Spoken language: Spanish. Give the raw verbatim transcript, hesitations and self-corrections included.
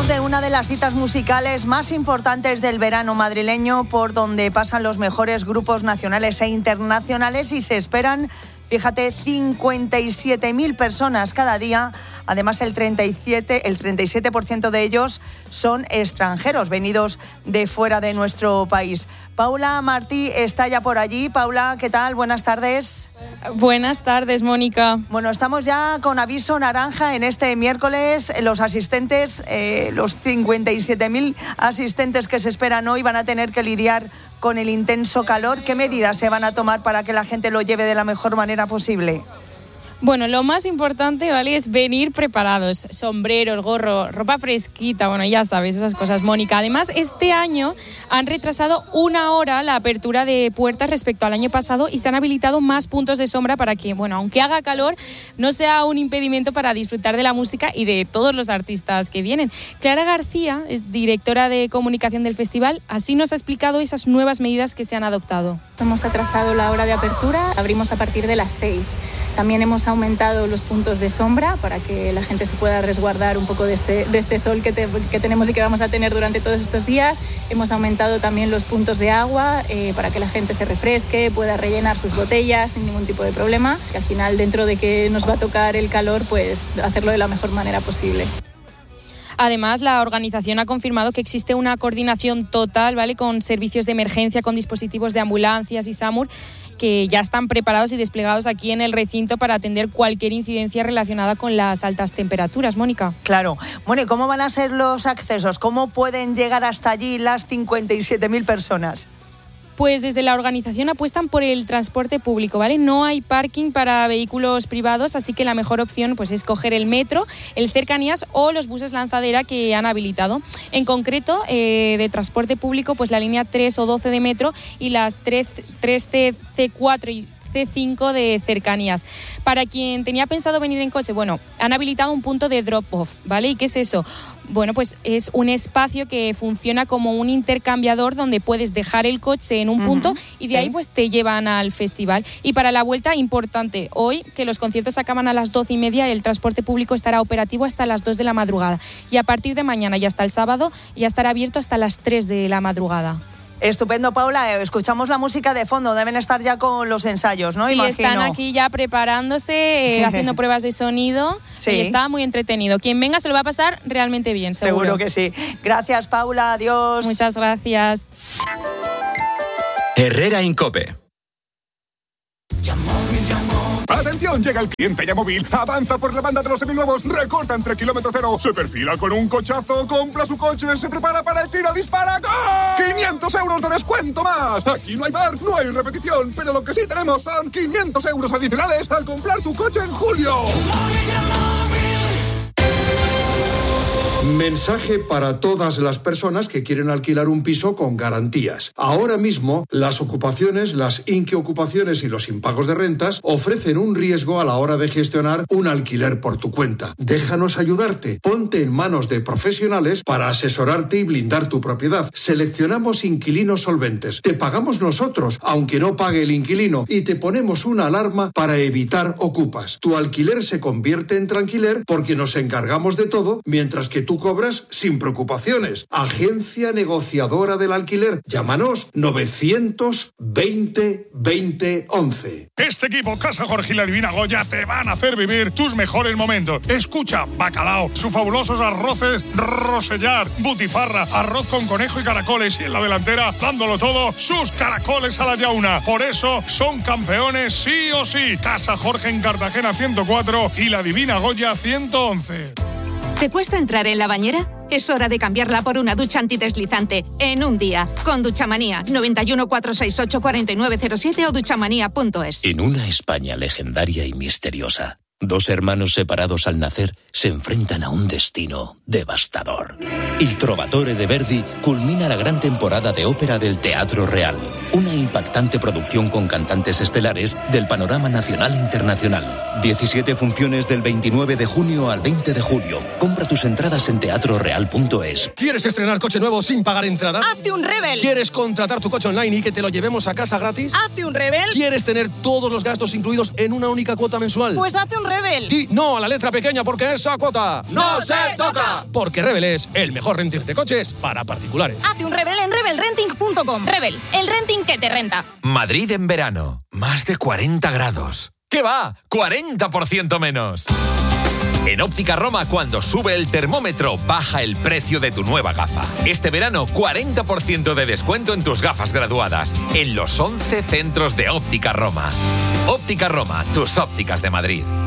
Hablamos de una de las citas musicales más importantes del verano madrileño, por donde pasan los mejores grupos nacionales e internacionales y se esperan, fíjate, cincuenta y siete mil personas cada día. Además, el treinta y siete, el treinta y siete por ciento de ellos son extranjeros, venidos de fuera de nuestro país. Paula Martí está ya por allí. Paula, ¿qué tal? Buenas tardes. Buenas tardes, Mónica. Bueno, estamos ya con aviso naranja en este miércoles. Los asistentes, eh, los cincuenta y siete mil asistentes que se esperan hoy van a tener que lidiar con el intenso calor. ¿Qué medidas se van a tomar para que la gente lo lleve de la mejor manera posible? Bueno, lo más importante, ¿vale?, es venir preparados. Sombreros, gorro, ropa fresquita, bueno, ya sabes, esas cosas, Mónica. Además, este año han retrasado una hora la apertura de puertas respecto al año pasado y se han habilitado más puntos de sombra para que, bueno, aunque haga calor, no sea un impedimento para disfrutar de la música y de todos los artistas que vienen. Clara García, directora de comunicación del festival, así nos ha explicado esas nuevas medidas que se han adoptado. Hemos atrasado la hora de apertura, abrimos a partir de las seis. También hemos aumentado los puntos de sombra para que la gente se pueda resguardar un poco de este, de este sol que, te, que tenemos y que vamos a tener durante todos estos días. Hemos aumentado también los puntos de agua eh, para que la gente se refresque, pueda rellenar sus botellas sin ningún tipo de problema. Que al final, dentro de que nos va a tocar el calor, pues hacerlo de la mejor manera posible. Además, la organización ha confirmado que existe una coordinación total, ¿vale?, con servicios de emergencia, con dispositivos de ambulancias y SAMUR, que ya están preparados y desplegados aquí en el recinto para atender cualquier incidencia relacionada con las altas temperaturas, Mónica. Claro. Bueno, ¿y cómo van a ser los accesos? ¿Cómo pueden llegar hasta allí las cincuenta y siete mil personas? Pues desde la organización apuestan por el transporte público, ¿vale? No hay parking para vehículos privados, así que la mejor opción pues, es coger el metro, el Cercanías o los buses lanzadera que han habilitado. En concreto, eh, de transporte público, pues la línea tres o doce de metro y las tres C cuatro y C cinco de Cercanías. Para quien tenía pensado venir en coche, bueno, han habilitado un punto de drop-off, ¿vale? ¿Y qué es eso? Bueno, pues es un espacio que funciona como un intercambiador donde puedes dejar el coche en un punto uh-huh. y de ahí pues te llevan al festival. Y para la vuelta, importante, hoy que los conciertos acaban a las doce y media, el transporte público estará operativo hasta las dos de la madrugada y a partir de mañana y hasta el sábado ya estará abierto hasta las tres de la madrugada. Estupendo, Paula. Escuchamos la música de fondo. Deben estar ya con los ensayos, ¿no? Sí, Imagino. Están aquí ya preparándose, eh, haciendo pruebas de sonido. Sí. Y está muy entretenido. Quien venga se lo va a pasar realmente bien, seguro. Seguro que sí. Gracias, Paula. Adiós. Muchas gracias. Herrera Incope. ¡Atención! Llega el cliente Yamóvil, avanza por la banda de los seminuevos, recorta entre kilómetro cero, se perfila con un cochazo, compra su coche, se prepara para el tiro, dispara, ¡gol! ¡quinientos euros de descuento más! Aquí no hay bar, no hay repetición, pero lo que sí tenemos son quinientos euros adicionales al comprar tu coche en julio. Mensaje para todas las personas que quieren alquilar un piso con garantías. Ahora mismo, las ocupaciones, las inquiocupaciones y los impagos de rentas ofrecen un riesgo a la hora de gestionar un alquiler por tu cuenta. Déjanos ayudarte. Ponte en manos de profesionales para asesorarte y blindar tu propiedad. Seleccionamos inquilinos solventes. Te pagamos nosotros, aunque no pague el inquilino, y te ponemos una alarma para evitar ocupas. Tu alquiler se convierte en tranquiler porque nos encargamos de todo, mientras que tú cobras sin preocupaciones. Agencia negociadora del alquiler. Llámanos novecientos veinte veinte once. Este equipo, Casa Jorge y la Divina Goya, te van a hacer vivir tus mejores momentos. Escucha, bacalao, sus fabulosos arroces Rosellar, butifarra, arroz con conejo y caracoles, y en la delantera, dándolo todo, sus caracoles a la yauna. Por eso son campeones sí o sí. Casa Jorge en Cartagena ciento cuatro y la Divina Goya ciento once. ¿Te cuesta entrar en la bañera? Es hora de cambiarla por una ducha antideslizante en un día. Con Duchamanía, noventa y uno, cuatrocientos sesenta y ocho, cuarenta y nueve cero siete o duchamanía punto es. En una España legendaria y misteriosa, dos hermanos separados al nacer se enfrentan a un destino devastador. Il Trovatore de Verdi culmina la gran temporada de ópera del Teatro Real, una impactante producción con cantantes estelares del panorama nacional e internacional. diecisiete funciones del veintinueve de junio al veinte de julio. Compra tus entradas en teatro real punto es. ¿Quieres estrenar coche nuevo sin pagar entrada? ¡Hazte un Rebel! ¿Quieres contratar tu coche online y que te lo llevemos a casa gratis? ¡Hazte un Rebel! ¿Quieres tener todos los gastos incluidos en una única cuota mensual? Pues hazte un Rebel. Y no a la letra pequeña porque esa cuota ¡no se toca! Porque Rebel es el mejor renting de coches para particulares. Hazte un Rebel en rebel renting punto com. Rebel, el renting que te renta. Madrid en verano, más de cuarenta grados. ¿Qué va? cuarenta por ciento menos. En Óptica Roma, cuando sube el termómetro, baja el precio de tu nueva gafa. Este verano, cuarenta por ciento de descuento en tus gafas graduadas, en los once centros de Óptica Roma. Óptica Roma, tus ópticas de Madrid.